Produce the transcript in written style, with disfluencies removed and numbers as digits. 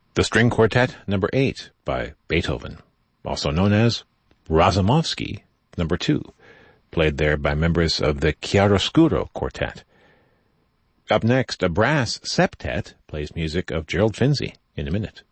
The String Quartet number 8 by Beethoven, also known as Razumovsky number 2, played there by members of the Chiaroscuro Quartet. Up next, a brass septet plays music of Gerald Finzi in a minute.